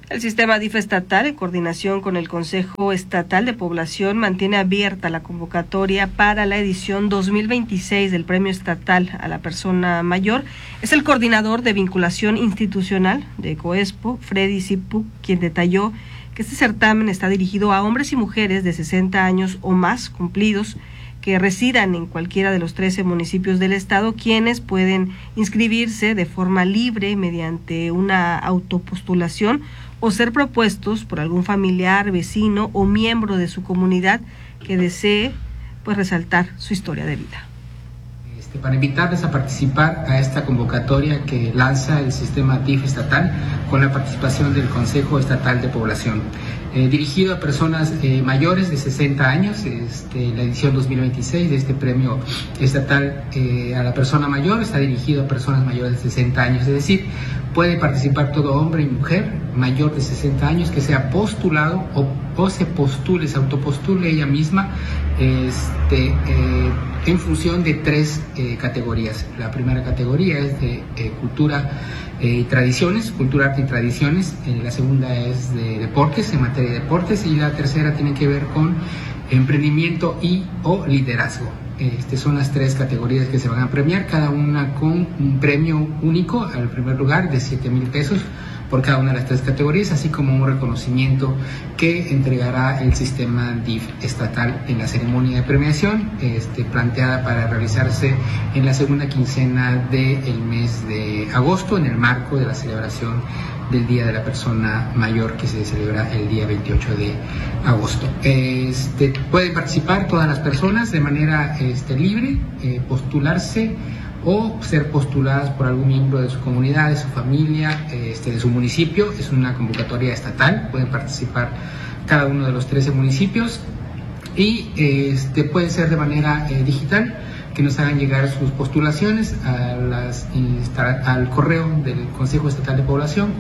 El sistema DIF estatal, en coordinación con el Consejo Estatal de Población, mantiene abierta la convocatoria para la edición 2026 del Premio Estatal a la Persona Mayor. Es el coordinador de vinculación institucional de COESPO, Freddy Zipuc, quien detalló que este certamen está dirigido a hombres y mujeres de 60 años o más cumplidos que residan en cualquiera de los 13 municipios del estado, quienes pueden inscribirse de forma libre mediante una autopostulación o ser propuestos por algún familiar, vecino o miembro de su comunidad que desee resaltar su historia de vida. Para invitarles a participar a esta convocatoria que lanza el sistema DIF estatal con la participación del Consejo Estatal de Población. Dirigido a personas mayores de 60 años, la edición 2026 de este premio estatal a la persona mayor está dirigido a personas mayores de 60 años, es decir, puede participar todo hombre y mujer mayor de 60 años que sea postulado o se postule, se autopostule ella misma en función de tres categorías. La primera categoría es de cultura y tradiciones, cultura, arte y tradiciones. La segunda es de deportes, en materia de deportes, y la tercera tiene que ver con emprendimiento y o liderazgo. Son las tres categorías que se van a premiar, cada una con un premio único al primer lugar de 7,000 pesos por cada una de las tres categorías, así como un reconocimiento que entregará el sistema DIF estatal en la ceremonia de premiación, planteada para realizarse en la segunda quincena del mes de agosto, en el marco de la celebración del Día de la Persona Mayor, que se celebra el día 28 de agosto. Pueden participar todas las personas de manera libre, postularse o ser postuladas por algún miembro de su comunidad, de su familia, de su municipio. Es una convocatoria estatal, pueden participar cada uno de los 13 municipios y puede ser de manera digital, que nos hagan llegar sus postulaciones al correo del Consejo Estatal de Población,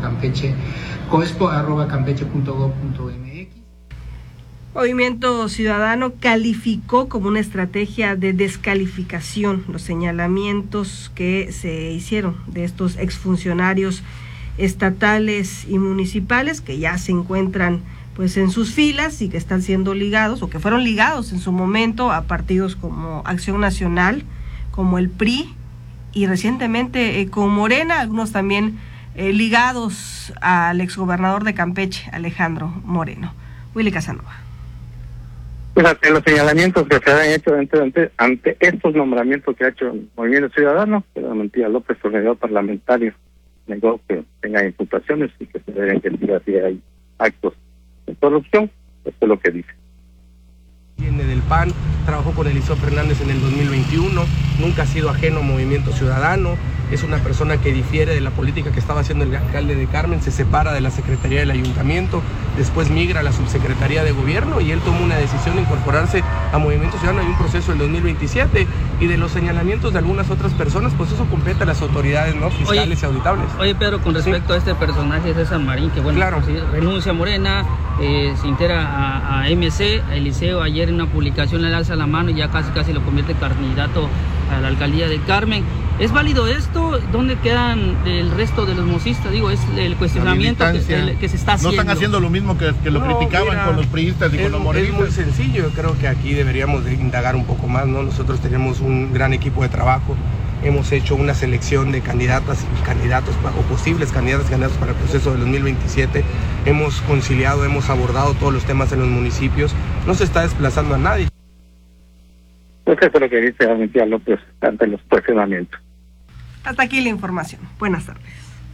coespo@campeche.gov.mx. Movimiento Ciudadano calificó como una estrategia de descalificación los señalamientos que se hicieron de estos exfuncionarios estatales y municipales que ya se encuentran en sus filas y que están siendo ligados o que fueron ligados en su momento a partidos como Acción Nacional, como el PRI y recientemente con Morena, algunos también ligados al exgobernador de Campeche, Alejandro Moreno. Willy Casanova. En los señalamientos que se han hecho ante estos nombramientos que ha hecho el Movimiento Ciudadano, Matías López, coordinador parlamentario, negó que tenga imputaciones y que se deben investigar si hay actos de corrupción. Esto es lo que dice. Viene del PAN, trabajó con Eliseo Fernández en el 2021, nunca ha sido ajeno a Movimiento Ciudadano, es una persona que difiere de la política que estaba haciendo el alcalde de Carmen, se separa de la Secretaría del Ayuntamiento, después migra a la Subsecretaría de Gobierno y él tomó una decisión de incorporarse a Movimiento Ciudadano. Hay un proceso del 2027 y de los señalamientos de algunas otras personas, pues eso compete a las autoridades fiscales y auditables. Oye, Pedro, con respecto a este personaje de César Marín, que claro, renuncia a Morena, se integra a MC, a Eliseo, ayer en una publicación le alza la mano y ya casi lo convierte en candidato a la alcaldía de Carmen. ¿Es válido esto? ¿Dónde quedan el resto de los mosistas? Digo, es el cuestionamiento que se está haciendo. No están haciendo lo mismo que lo criticaban con los priistas y con los morenistas. Es muy sencillo, yo creo que aquí deberíamos de indagar un poco más, ¿no? Nosotros tenemos un gran equipo de trabajo, hemos hecho una selección de candidatas y candidatos o posibles candidatos para el proceso de 2027, hemos conciliado, hemos abordado todos los temas en los municipios, no se está desplazando a nadie. Pues eso es lo que dice Matías López ante los cuestionamientos. Hasta aquí la información. Buenas tardes.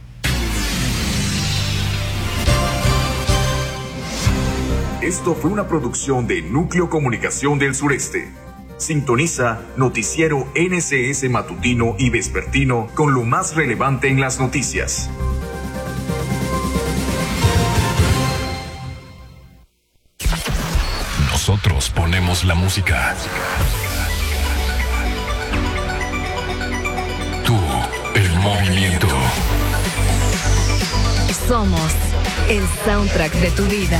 Esto fue una producción de Núcleo Comunicación del Sureste. Sintoniza Noticiero NCS Matutino y Vespertino con lo más relevante en las noticias. Nosotros ponemos la música. Tú, el movimiento. Somos el soundtrack de tu vida.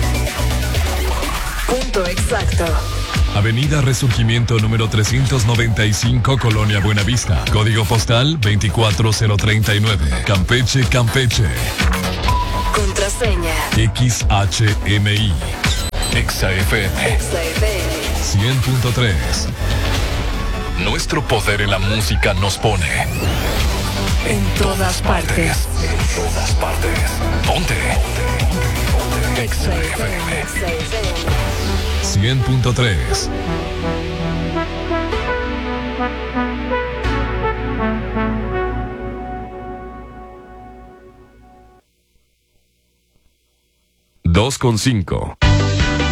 Punto exacto. Avenida Resurgimiento número 395, Colonia Buenavista. Código postal 24039. Campeche, Campeche. Contraseña. XHMI. Exa FM. 100.3. Nuestro poder en la música nos pone en todas partes. En todas partes. Ponte. Exa FM. 100.3. Dos con 5.